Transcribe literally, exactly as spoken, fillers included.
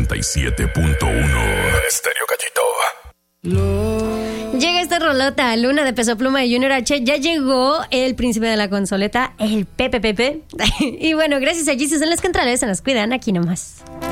noventa y siete punto uno. Estéreo Cachito. Llega esta rolota, Luna de Peso Pluma de Junior H. Ya llegó el príncipe de la consoleta, el Pepe Pepe. Y bueno, gracias a Jesus en las centrales, se nos cuidan aquí nomás.